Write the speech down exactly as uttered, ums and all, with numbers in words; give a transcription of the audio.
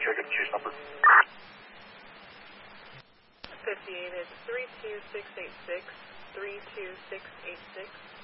ticket, case number. fifty-eight, it's three two six eight six, three two six eight six.